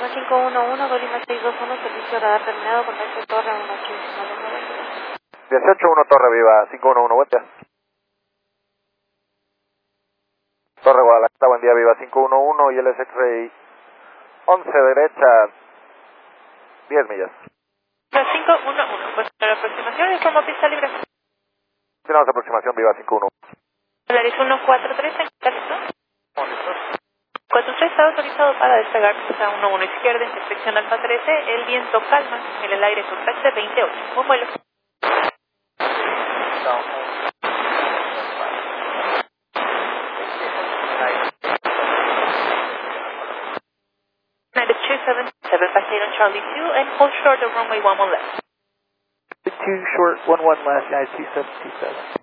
Lima 511, Colima 621, servicio radar terminado, contacto Torre 115. 181 Torre Viva, 511, buen día. Torre Guadalajara, buen día, Viva 511 y LS X-Ray 11 derecha, 10 millas. 511, pues la aproximación informo pista libre. Tenemos aproximación, Viva 511. Polaris 143, ¿en qué listo? 43 está autorizado para despegar pista 11 izquierda, intersección Alfa 13, el viento calma, en el aire contacte 28, buen vuelo. 277, passing on Charlie 2 and hold short of runway 11 left. 2 short, 11 left, United 2727.